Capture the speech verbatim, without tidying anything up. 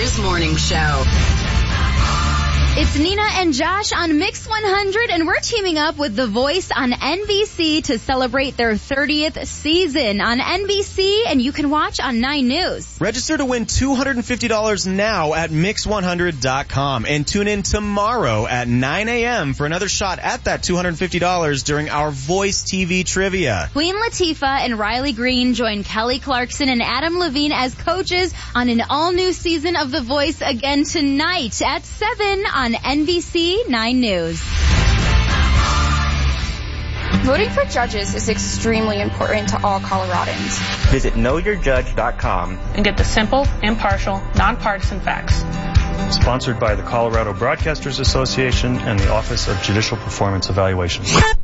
News Morning Show. It's Nina and Josh on Mix one hundred, and we're teaming up with The Voice on N B C to celebrate their thirtieth season on N B C, and you can watch on nine news. Register to win two hundred fifty dollars now at mix one hundred dot com and tune in tomorrow at nine a.m. for another shot at that two hundred fifty dollars during our Voice T V trivia. Queen Latifah and Riley Green join Kelly Clarkson and Adam Levine as coaches on an all-new season of The Voice again tonight at seven on N B C nine News. Voting for judges is extremely important to all Coloradans. Visit know your judge dot com and get the simple, impartial, nonpartisan facts. Sponsored by the Colorado Broadcasters Association and the Office of Judicial Performance Evaluation.